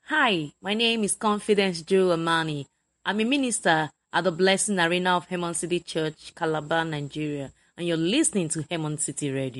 Hi, my name is Confidence Joe Amani. I'm a minister at the Blessing Arena of Hemon City Church, Calabar, Nigeria, and you're listening to Hemon City Radio.